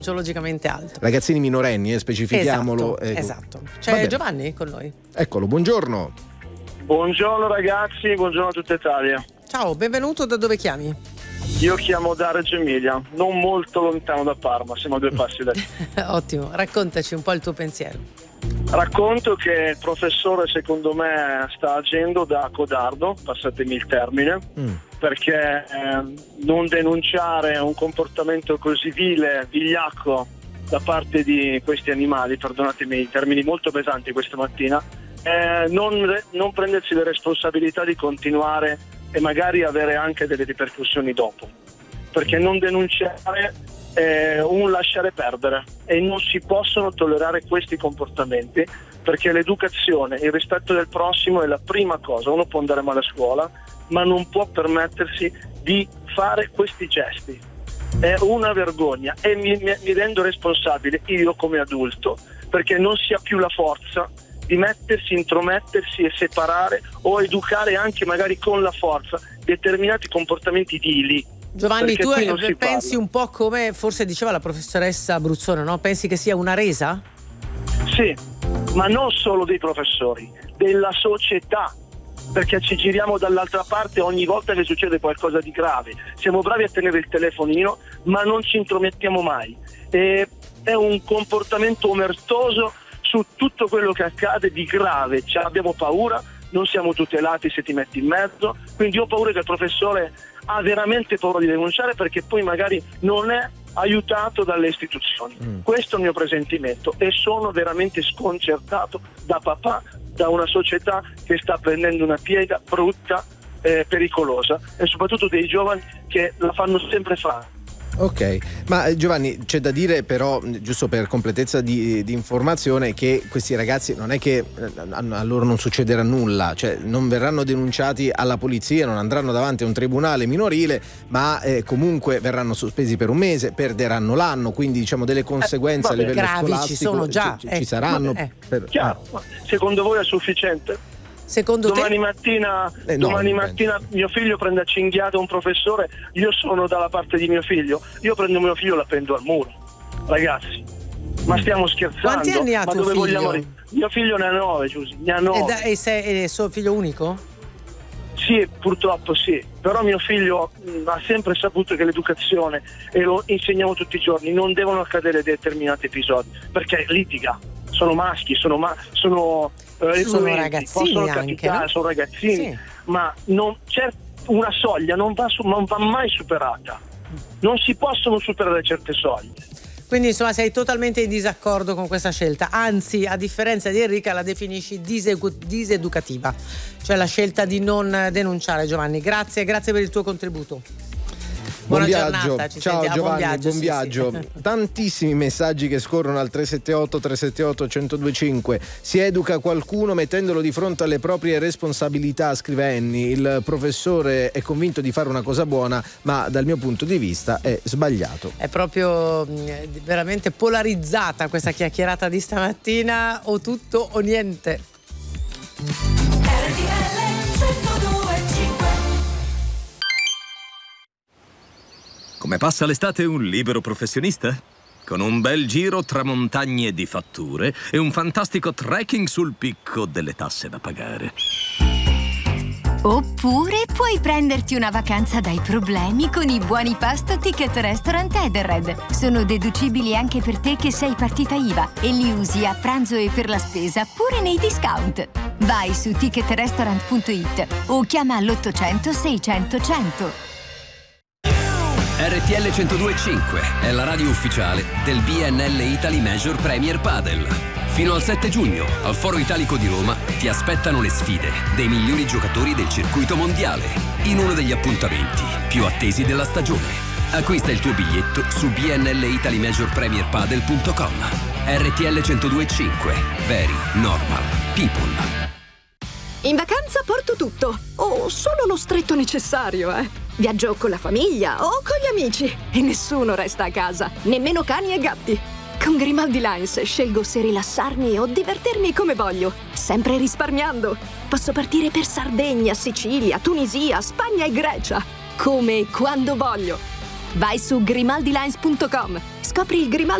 logicamente alto. Ragazzini minorenni, specifichiamolo. Esatto. C'è Giovanni con noi. Eccolo, buongiorno. Buongiorno ragazzi, buongiorno a tutta Italia. Ciao, benvenuto, da dove chiami? Io chiamo da Reggio Emilia, non molto lontano da Parma, siamo a 2 passi da lì. Ottimo, raccontaci un po' il tuo pensiero. Racconto che il professore secondo me sta agendo da codardo, passatemi il termine, perché non denunciare un comportamento così vile, vigliacco da parte di questi animali, perdonatemi i termini molto pesanti questa mattina, non prendersi le responsabilità di continuare e magari avere anche delle ripercussioni dopo, perché non denunciare è un lasciare perdere e non si possono tollerare questi comportamenti, perché l'educazione, il rispetto del prossimo è la prima cosa. Uno può andare male a scuola ma non può permettersi di fare questi gesti, è una vergogna e mi rendo responsabile io come adulto, perché non si ha più la forza di mettersi, intromettersi e separare o educare anche magari con la forza determinati comportamenti vili. Giovanni, tu pensi un po' come forse diceva la professoressa Bruzzone, no? Pensi che sia una resa? Sì, ma non solo dei professori, della società, perché ci giriamo dall'altra parte ogni volta che succede qualcosa di grave. Siamo bravi a tenere il telefonino, ma non ci intromettiamo mai. È un comportamento omertoso su tutto quello che accade di grave. Abbiamo paura, non siamo tutelati se ti metti in mezzo, quindi ho paura che il professore ha veramente paura di denunciare, perché poi magari non è aiutato dalle istituzioni. Questo è il mio presentimento e sono veramente sconcertato da papà, da una società che sta prendendo una piega brutta, pericolosa, e soprattutto dei giovani che la fanno sempre fare. Ok, ma Giovanni, c'è da dire però, giusto per completezza di informazione, che questi ragazzi non è che a loro non succederà nulla, cioè non verranno denunciati alla polizia, non andranno davanti a un tribunale minorile, ma comunque verranno sospesi per un mese, perderanno l'anno, quindi diciamo delle conseguenze a livello gravi scolastico ci sono già, ci saranno. Chiaro. Secondo voi è sufficiente? Secondo domani te? Domani mattina mio figlio prende a cinghiata un professore, io sono dalla parte di mio figlio, io prendo mio figlio e lo appendo al muro. Ragazzi, ma stiamo scherzando? Quanti anni ha ma tuo dove figlio? vogliamo Mio figlio ne ha 9, Giusy, ne ha 9. È suo figlio unico? Sì, purtroppo sì, però mio figlio ha sempre saputo che l'educazione, e lo insegniamo tutti i giorni, non devono accadere determinati episodi, perché litiga, sono maschi, sono ragazzini possono anche, capitare, no? sono ragazzini, sì. Ma non c'è una soglia, non va mai superata, non si possono superare certe soglie. Quindi insomma sei totalmente in disaccordo con questa scelta, anzi a differenza di Enrica la definisci diseducativa, cioè la scelta di non denunciare. Giovanni, grazie per il tuo contributo. Buona giornata, ci ciao sentiamo. Giovanni, buon viaggio. Sì. Tantissimi messaggi che scorrono al 378 1025. Si educa qualcuno mettendolo di fronte alle proprie responsabilità, scrive Annie. Il professore è convinto di fare una cosa buona, ma dal mio punto di vista è sbagliato. È proprio veramente polarizzata questa chiacchierata di stamattina, o tutto o niente. Come passa l'estate un libero professionista? Con un bel giro tra montagne di fatture e un fantastico trekking sul picco delle tasse da pagare. Oppure puoi prenderti una vacanza dai problemi con i buoni pasto Ticket Restaurant Edenred. Sono deducibili anche per te che sei partita IVA e li usi a pranzo e per la spesa pure nei discount. Vai su ticketrestaurant.it o chiama all'800 600 100. RTL 102.5 è la radio ufficiale del BNL Italy Major Premier Padel. Fino al 7 giugno, al Foro Italico di Roma, ti aspettano le sfide dei migliori giocatori del circuito mondiale, in uno degli appuntamenti più attesi della stagione. Acquista il tuo biglietto su bnlitalymajorpremierpadel.com. RTL 102.5, Very Normal People. In vacanza porto tutto, o solo lo stretto necessario, Viaggio con la famiglia o con gli amici e nessuno resta a casa, nemmeno cani e gatti. Con Grimaldi Lines scelgo se rilassarmi o divertirmi come voglio, sempre risparmiando. Posso partire per Sardegna, Sicilia, Tunisia, Spagna e Grecia, come e quando voglio. Vai su grimaldilines.com, scopri il Grimaldi